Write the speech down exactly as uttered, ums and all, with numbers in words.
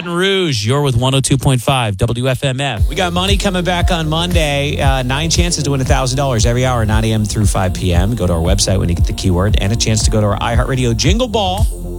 Baton Rouge. You're with one oh two point five W F M F. We got money coming back on Monday. Uh, nine chances to win one thousand dollars every hour, nine a.m. through five p.m. Go to our website when you get the keyword and a chance to go to our iHeartRadio Jingle Ball.